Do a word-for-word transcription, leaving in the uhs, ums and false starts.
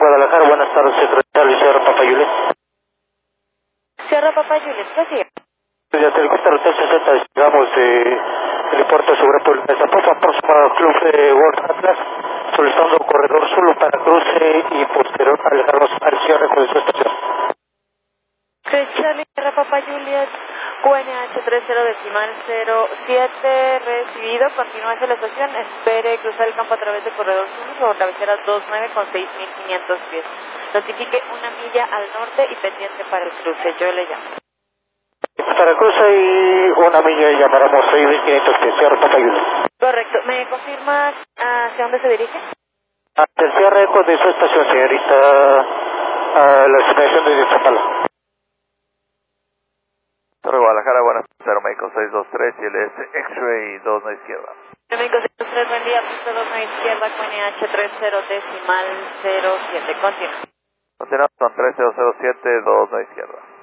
Guadalajara, buenas tardes, secretario Sierra Papa Juliet. Sierra Papa Juliet, ¿qué sigue? Desde el helicóptero Hotel sesenta, llegamos de helipuerto sobre Puebla, Zapopan, próximo Club de World Atlas, solicitando corredor solo para cruce y posterior alejarnos al cierre con su estación. Charlie, Sierra Papa Juliet, Q N H treinta decimal cero siete, recibido, continúa hacia la estación, espere cruzar el campo a través de corredor sur sobre cabecera veintinueve con seis mil quinientos pies. Notifique una milla al norte y pendiente para el cruce, yo le llamo. Para cruce y una milla y llamaremos seis mil quinientos pies, Sierra Papa Juliet. Correcto, ¿me confirmas hacia dónde se dirige? Ante el cierre de su estación, señorita, a la estación de Iztapala. Torre Guadalajara, buenas, cero México seis dos tres y el S X-Ray dos a izquierda. México seis dos tres, buen día, punto dos a izquierda, Q N H treinta decimal cero siete, continúa. Continuamos con tres cero cero siete dos a izquierda.